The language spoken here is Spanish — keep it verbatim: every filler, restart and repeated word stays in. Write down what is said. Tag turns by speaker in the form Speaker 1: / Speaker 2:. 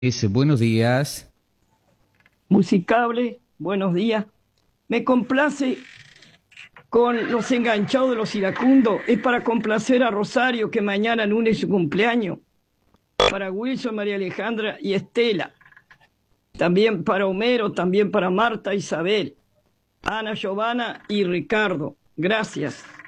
Speaker 1: Dice, buenos días.
Speaker 2: Musicable, buenos días. Me complace con Los Enganchados de los Iracundos. Es para complacer a Rosario, que mañana lunes es su cumpleaños. Para Wilson, María Alejandra y Estela. También para Homero, también para Marta, Isabel, Ana, Giovanna y Ricardo. Gracias.